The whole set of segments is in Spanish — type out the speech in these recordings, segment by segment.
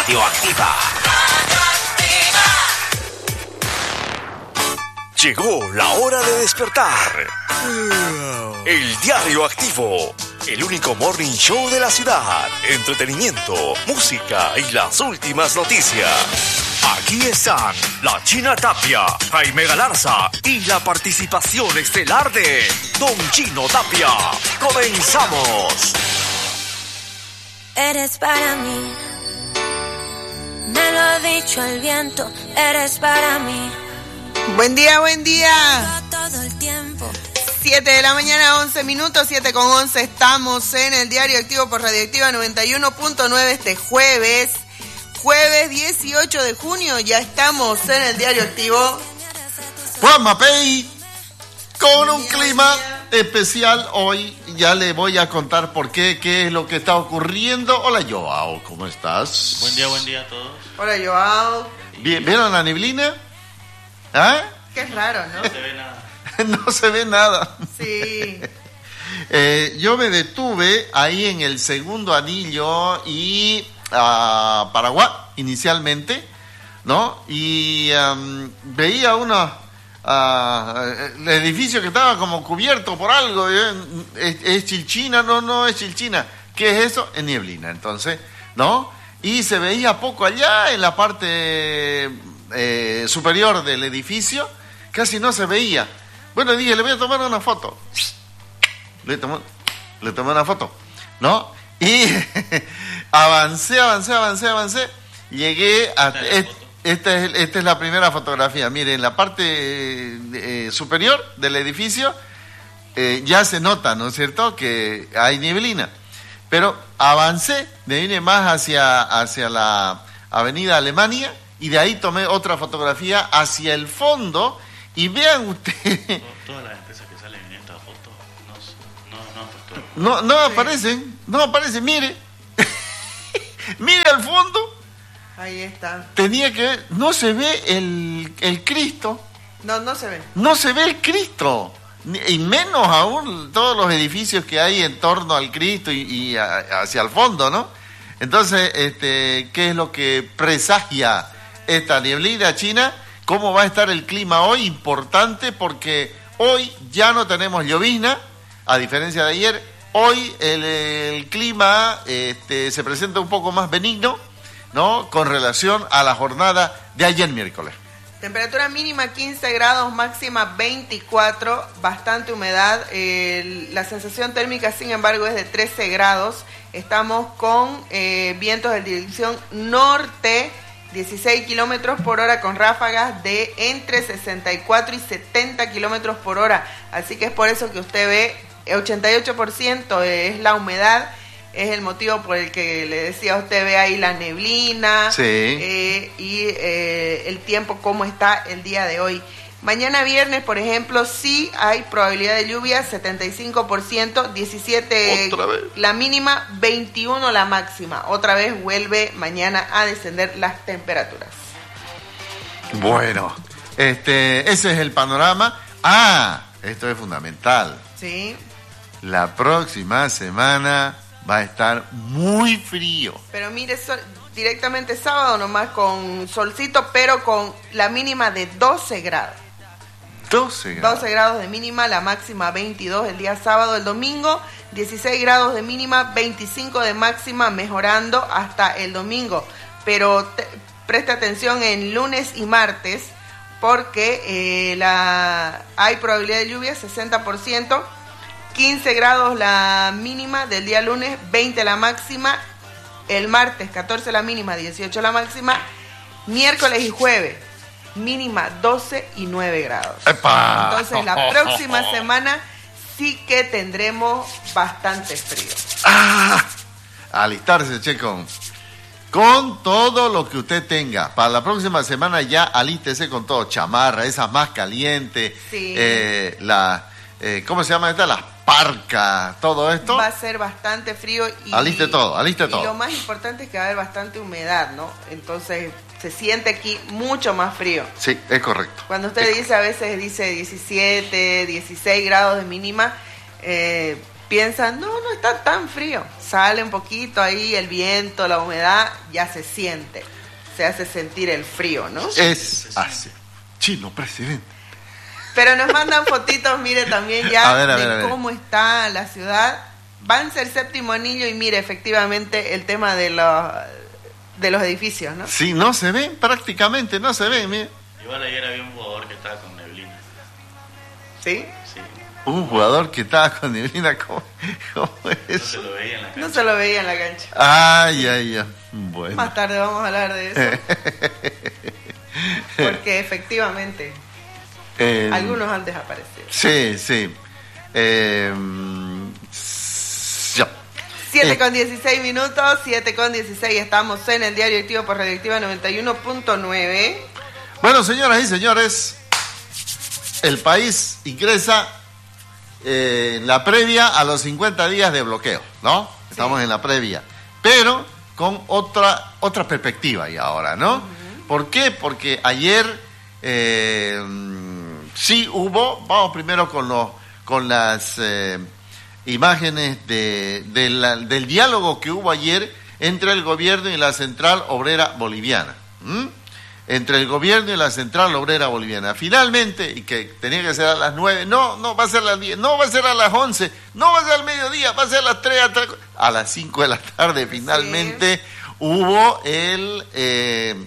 Radioactiva. Llegó la hora de despertar. El Diario Activo. El único morning show de la ciudad. Entretenimiento, música y las últimas noticias. Aquí están la China Tapia, Jaime Galarza y la participación estelar de Don Chino Tapia. ¡Comenzamos! Eres para mí, me lo ha dicho el viento, eres para mí. Buen día, buen día. Todo el tiempo. 7 de la mañana, 11 minutos, 7:11. Estamos en el Diario Activo por Radioactiva 91.9 este jueves 18 de junio. Ya estamos en el Diario Activo. Juan Mapei, con un clima especial hoy. Ya le voy a contar por qué es lo que está ocurriendo. Hola, Joao, ¿cómo estás? Buen día a todos. Hola, Joao. ¿Vieron la neblina? ¿Ah? Qué raro, ¿no? No se ve nada. No se ve nada. Sí. Yo me detuve ahí en el segundo anillo y Paraguay inicialmente, ¿no? Y veía el edificio que estaba como cubierto por algo. ¿Es Chilchina? No es Chilchina. ¿Qué es eso? Es nieblina, entonces, ¿no? Y se veía poco allá en la parte superior del edificio, casi no se veía. Bueno, dije, le voy a tomar una foto. Le tomé una foto, ¿no? Y avancé. Llegué a... Esta es la primera fotografía. Mire, en la parte superior del edificio ya se nota, ¿no es cierto?, que hay neblina. Pero avancé, me vine más hacia la avenida Alemania y de ahí tomé otra fotografía hacia el fondo. Y vean ustedes... Todas las empresas que salen en esta foto no aparecen, mire. Mire al fondo. Ahí está. Tenía que ver, no se ve el Cristo. No se ve. No se ve el Cristo. Y menos aún todos los edificios que hay en torno al Cristo y hacia el fondo, ¿no? Entonces, ¿qué es lo que presagia esta neblina china? ¿Cómo va a estar el clima hoy? Importante, porque hoy ya no tenemos llovizna, a diferencia de ayer. Hoy el clima se presenta un poco más benigno, ¿no?, con relación a la jornada de ayer miércoles. Temperatura mínima 15 grados, máxima 24, bastante humedad. La sensación térmica, sin embargo, es de 13 grados. Estamos con vientos de dirección norte, 16 kilómetros por hora, con ráfagas de entre 64 y 70 kilómetros por hora. Así que es por eso que usted ve 88% es la humedad. Es el motivo por el que le decía, usted ve ahí la neblina. Sí. Y el tiempo cómo está el día de hoy. Mañana viernes, por ejemplo, sí hay probabilidad de lluvia, 75%, 17 ¿Otra vez? La mínima, 21 la máxima. Otra vez vuelve mañana a descender las temperaturas. Bueno, ese es el panorama. Esto es fundamental. Sí. La próxima semana va a estar muy frío. Pero mire, directamente sábado nomás con solcito, pero con la mínima de 12 grados. 12 grados. 12 grados de mínima, la máxima 22 el día sábado. El domingo 16 grados de mínima, 25 de máxima, mejorando hasta el domingo. Pero preste atención en lunes y martes, porque hay probabilidad de lluvia, 60%, 15 grados la mínima del día lunes, 20 la máxima. El martes 14 la mínima, 18 la máxima. Miércoles y jueves, mínima 12 y 9 grados. ¡Epa! Entonces la próxima semana sí que tendremos bastante frío. Alistarse, Checo, con todo lo que usted tenga. Para la próxima semana ya alístese con todo. Chamarra, esas más calientes. Sí. ¿Cómo se llama esta? Las parcas, todo esto. Va a ser bastante frío. Aliste todo. Y lo más importante es que va a haber bastante humedad, ¿no? Entonces se siente aquí mucho más frío. Sí, es correcto. Cuando usted dice, a veces dice 17, 16 grados de mínima, piensan, no está tan frío. Sale un poquito ahí el viento, la humedad, ya se siente. Se hace sentir el frío, ¿no? Es así. Chino, presidente. Pero nos mandan fotitos, mire, también ya a ver. Cómo está la ciudad. Avance el séptimo anillo y mire, efectivamente, el tema de los edificios, ¿no? Sí, no se ven, prácticamente no se ven, mire. Igual ayer había un jugador que estaba con neblina. ¿Sí? Sí. Un jugador que estaba con neblina, ¿cómo es No se eso? lo veía en la cancha. No se lo veía en la cancha. Ay. Bueno. Más tarde vamos a hablar de eso. Porque efectivamente, algunos han desaparecido. Sí. Ya. 7:16 minutos, 7:16, estamos en el Diario Activo por Radioactiva 91.9. Bueno, señoras y señores, el país ingresa en la previa a los 50 días de bloqueo, ¿no? Estamos en la previa, pero con otra perspectiva y ahora, ¿no? Uh-huh. ¿Por qué? Porque ayer sí hubo, vamos primero con las imágenes del diálogo que hubo ayer entre el gobierno y la Central Obrera Boliviana. Entre el gobierno y la Central Obrera Boliviana. Finalmente, y que tenía que ser a las 9, no va a ser a las 10, no va a ser a las 11, no va a ser al mediodía, va a ser a las 3, a las 5 de la tarde. Finalmente sí. Hubo el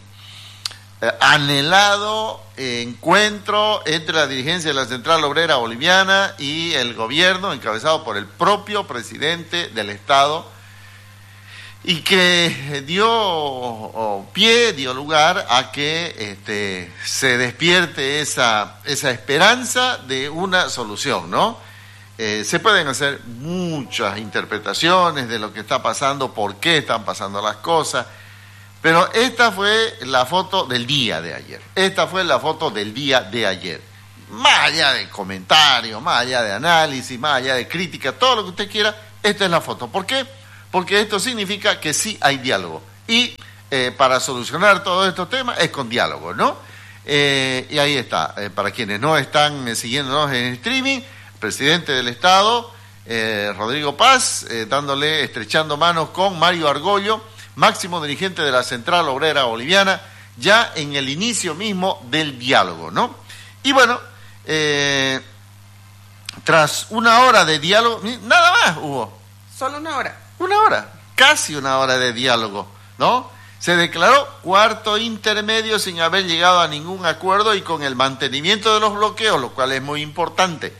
anhelado encuentro entre la dirigencia de la Central Obrera Boliviana y el gobierno, encabezado por el propio presidente del Estado, y que dio lugar a que se despierte esa esperanza de una solución, ¿no? Se pueden hacer muchas interpretaciones de lo que está pasando, por qué están pasando las cosas, pero esta fue la foto del día de ayer. Más allá de comentarios, más allá de análisis, más allá de crítica, todo lo que usted quiera, esta es la foto. ¿Por qué? Porque esto significa que sí hay diálogo. Y para solucionar todos estos temas es con diálogo, ¿no? Y ahí está. Para quienes no están siguiéndonos en streaming, el presidente del Estado, Rodrigo Paz, estrechando manos con Mario Argollo, máximo dirigente de la Central Obrera Boliviana, ya en el inicio mismo del diálogo, ¿no? Y bueno, tras una hora de diálogo, nada más hubo. Solo una hora. Casi una hora de diálogo, ¿no? Se declaró cuarto intermedio sin haber llegado a ningún acuerdo y con el mantenimiento de los bloqueos, lo cual es muy importante.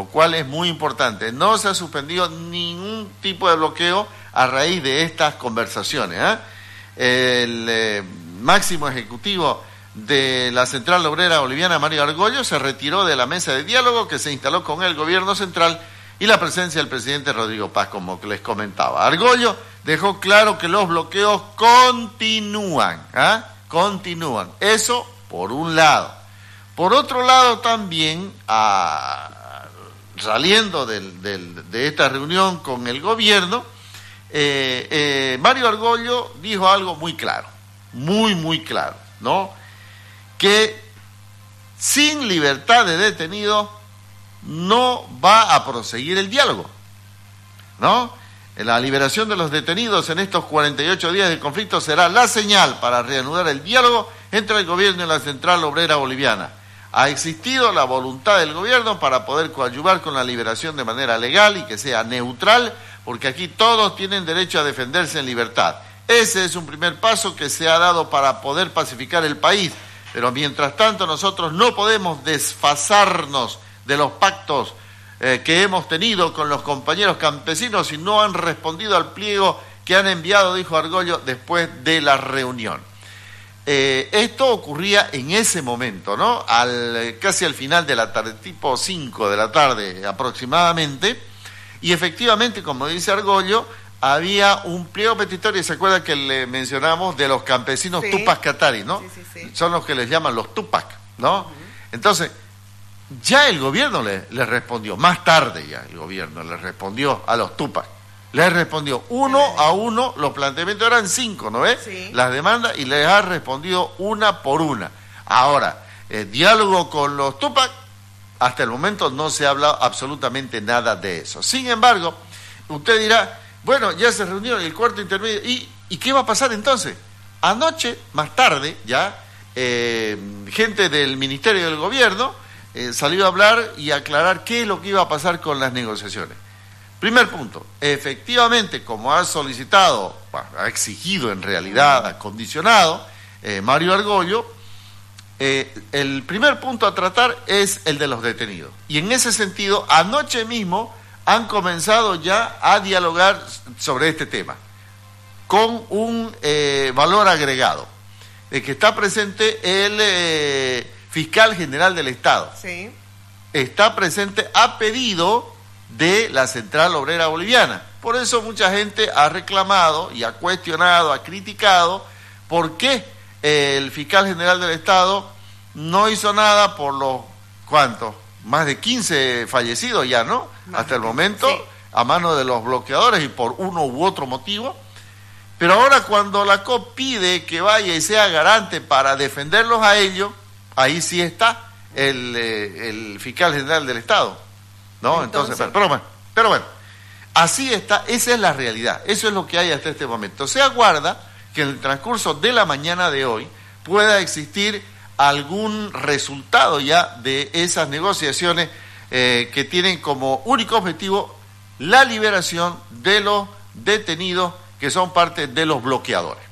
No se ha suspendido ningún tipo de bloqueo a raíz de estas conversaciones, ¿eh? El máximo ejecutivo de la Central Obrera Boliviana, Mario Argollo, se retiró de la mesa de diálogo que se instaló con el gobierno central y la presencia del presidente Rodrigo Paz, como les comentaba. Argollo dejó claro que los bloqueos continúan. Eso por un lado. Por otro lado también, saliendo de esta reunión con el gobierno, Mario Argollo dijo algo muy claro, muy claro, ¿no? Que sin libertad de detenidos no va a proseguir el diálogo, ¿no? La liberación de los detenidos en estos 48 días de conflicto será la señal para reanudar el diálogo entre el gobierno y la Central Obrera Boliviana. Ha existido la voluntad del gobierno para poder coadyuvar con la liberación de manera legal y que sea neutral, porque aquí todos tienen derecho a defenderse en libertad. Ese es un primer paso que se ha dado para poder pacificar el país, pero mientras tanto nosotros no podemos desfasarnos de los pactos que hemos tenido con los compañeros campesinos y no han respondido al pliego que han enviado, dijo Argollo, después de la reunión. Esto ocurría en ese momento, ¿no? Casi al final de la tarde, tipo 5 de la tarde aproximadamente, y efectivamente, como dice Argollo, había un pliego petitorio, ¿se acuerda que le mencionamos de los campesinos sí. Tupac Katari, ¿no? Sí. Son los que les llaman los Tupac, ¿no? Uh-huh. Entonces, ya el gobierno le respondió, más tarde ya el gobierno le respondió a los Tupac. Les respondió uno a uno, los planteamientos eran 5, ¿no ves? Sí. Las demandas, y les ha respondido una por una. Ahora, el diálogo con los Tupac, hasta el momento no se ha hablado absolutamente nada de eso. Sin embargo, usted dirá, bueno, ya se reunió el cuarto intermedio, ¿y qué va a pasar entonces? Anoche, más tarde, ya, gente del Ministerio del Gobierno salió a hablar y a aclarar qué es lo que iba a pasar con las negociaciones. Primer punto, efectivamente, como ha solicitado, ha exigido en realidad, ha condicionado Mario Argollo, el primer punto a tratar es el de los detenidos. Y en ese sentido, anoche mismo han comenzado ya a dialogar sobre este tema, con un valor agregado, de que está presente el fiscal general del Estado. Sí. Está presente a pedido de la Central Obrera Boliviana. Por eso mucha gente ha reclamado y ha cuestionado, ha criticado por qué el fiscal general del Estado no hizo nada por los, ¿cuántos? Más de 15 fallecidos ya, ¿no? Hasta el momento, sí, a mano de los bloqueadores y por uno u otro motivo. Pero ahora cuando la COP pide que vaya y sea garante para defenderlos a ellos, ahí sí está el fiscal general del Estado, ¿no? Entonces pero bueno, así está, esa es la realidad, eso es lo que hay hasta este momento. Se aguarda que en el transcurso de la mañana de hoy pueda existir algún resultado ya de esas negociaciones que tienen como único objetivo la liberación de los detenidos que son parte de los bloqueadores.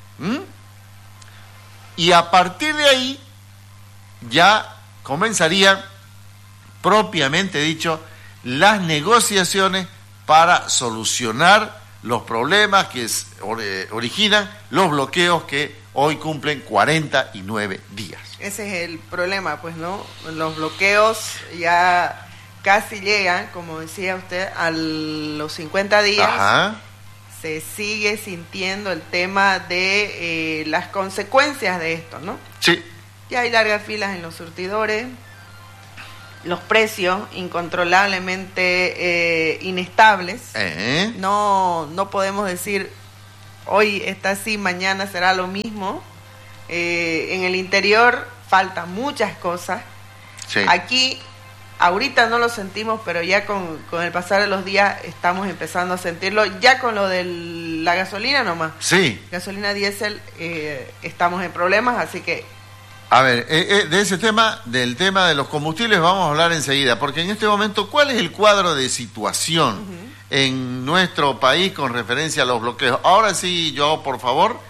Y a partir de ahí ya comenzarían, propiamente dicho, las negociaciones para solucionar los problemas que originan los bloqueos que hoy cumplen 49 días. Ese es el problema, pues, ¿no? Los bloqueos ya casi llegan, como decía usted, a los 50 días. Ajá. Se sigue sintiendo el tema de las consecuencias de esto, ¿no? Sí. Ya hay largas filas en los surtidores, los precios incontrolablemente inestables. No podemos decir hoy está así, mañana será lo mismo. En el interior faltan muchas cosas. Sí. Aquí ahorita no lo sentimos, pero ya con el pasar de los días estamos empezando a sentirlo. Ya con lo de la gasolina nomás. Sí. Gasolina diésel, estamos en problemas, así que... A ver, de ese tema, del tema de los combustibles vamos a hablar enseguida, porque en este momento, ¿cuál es el cuadro de situación en nuestro país con referencia a los bloqueos? Ahora sí, yo, por favor,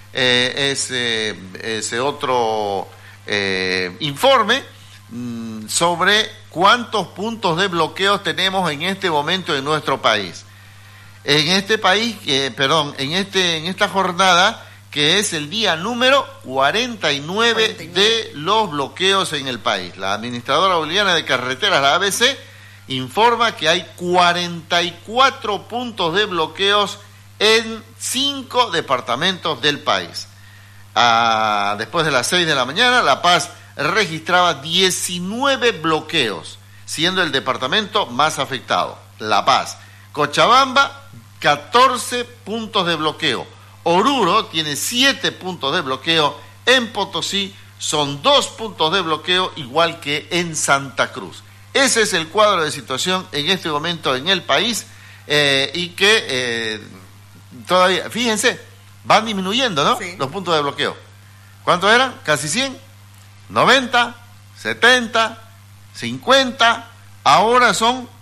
ese otro informe sobre cuántos puntos de bloqueos tenemos en este momento en nuestro país. En este país, en esta jornada, que es el día número 49 de los bloqueos en el país. La Administradora Boliviana de Carreteras, la ABC, informa que hay 44 puntos de bloqueos en 5 departamentos del país. Después de las 6 de la mañana, La Paz registraba 19 bloqueos, siendo el departamento más afectado, La Paz. Cochabamba, 14 puntos de bloqueo. Oruro tiene 7 puntos de bloqueo. En Potosí son 2 puntos de bloqueo, igual que en Santa Cruz. Ese es el cuadro de situación en este momento en el país, y que todavía, fíjense, van disminuyendo, ¿no? Sí. Los puntos de bloqueo. ¿Cuántos eran? Casi 100, 90, 70, 50, ahora son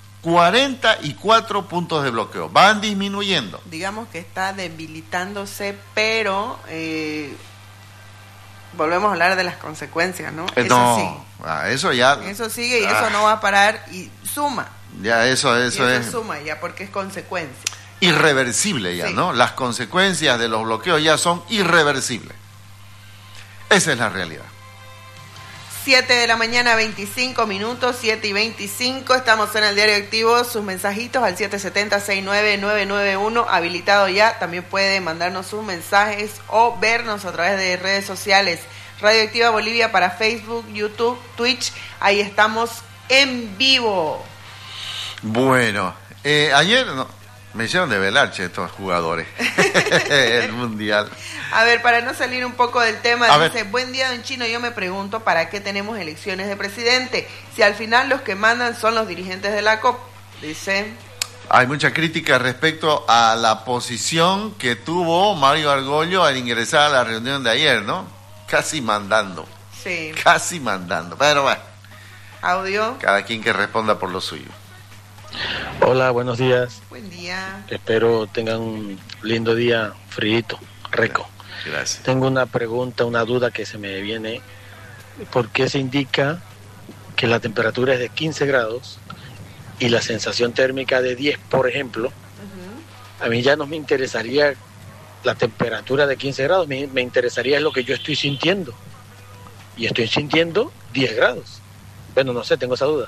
44 puntos de bloqueo. Van disminuyendo. Digamos que está debilitándose, pero volvemos a hablar de las consecuencias, ¿no? No, sigue. Eso ya... Eso sigue y eso no va a parar y suma. Ya eso Y eso es suma ya porque es consecuencia. irreversible ya, Sí. ¿no? Las consecuencias de los bloqueos ya son irreversibles. Esa es la realidad. 7 de la mañana, 25 minutos, 7 y 25, estamos en el Diario Activo, sus mensajitos al 770-69991, habilitado ya, también puede mandarnos sus mensajes o vernos a través de redes sociales, Radio Activa Bolivia para Facebook, YouTube, Twitch, ahí estamos en vivo. Bueno, ayer me hicieron de velarche estos jugadores, el Mundial. A ver, para no salir un poco del tema, A dice, ver. buen día, don Chino, yo me pregunto, ¿para qué tenemos elecciones de presidente? Si al final los que mandan son los dirigentes de la COP, dice... Hay mucha crítica respecto a la posición que tuvo Mario Argollo al ingresar a la reunión de ayer, ¿no? Casi mandando. Sí. Casi mandando. Pero bueno. Audio. Cada quien que responda por lo suyo. Hola, buenos días. Buen día. Espero tengan un lindo día, frío, rico. Gracias. Tengo una pregunta, una duda que se me viene. ¿Por qué se indica que la temperatura es de 15 grados y la sensación térmica de 10, por ejemplo? A mí ya no me interesaría la temperatura de 15 grados, me interesaría lo que yo estoy sintiendo. Y estoy sintiendo 10 grados. Bueno, no sé, tengo esa duda.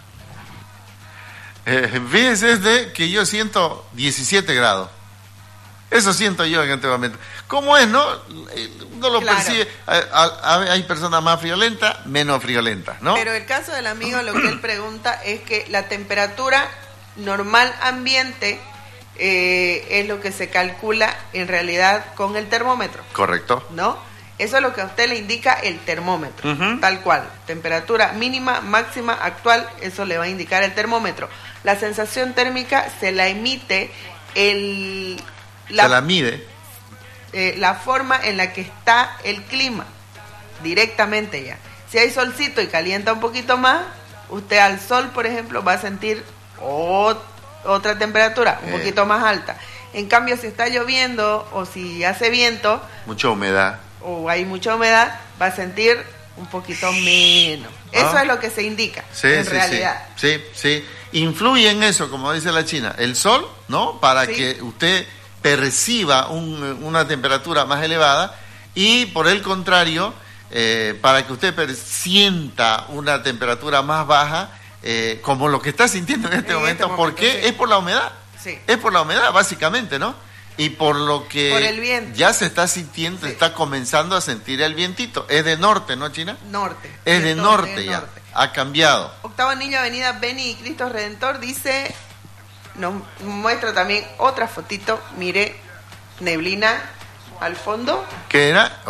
Fíjense de que yo siento 17 grados. Eso siento yo en este momento. ¿Cómo es, no? Uno lo Claro. percibe. Hay personas más friolentas, menos friolentas, ¿no? Pero el caso del amigo, lo que él pregunta es que la temperatura normal ambiente es lo que se calcula en realidad con el termómetro, Correcto. ¿no? Eso es lo que a usted le indica el termómetro, Ujú. tal cual. Temperatura mínima, máxima, actual, eso le va a indicar el termómetro. La sensación térmica se la emite Se la mide. la forma en la que está el clima, directamente ya. Si hay solcito y calienta un poquito más, usted al sol, por ejemplo, va a sentir otra temperatura, un poquito más alta. En cambio, si está lloviendo o si hace viento Mucha humedad. o hay mucha humedad, va a sentir un poquito menos. Eso es lo que se indica en realidad. Sí. Influye en eso, como dice la China, el sol, ¿no? Para Sí. que usted perciba una temperatura más elevada, y por el contrario, para que usted sienta una temperatura más baja, como lo que está sintiendo en este momento. ¿Por qué? Sí. Es por la humedad. Sí. Es por la humedad, básicamente, ¿no? Y por lo que Por el viento. ya se está sintiendo, Sí. está comenzando a sentir el vientito. Es de norte, ¿no, China? Norte. Es de Viento norte del ya. norte. Ha cambiado. Octavo Niño, Avenida Beni y Cristo Redentor, dice, nos muestra también otra fotito, mire, neblina al fondo. ¿Qué era?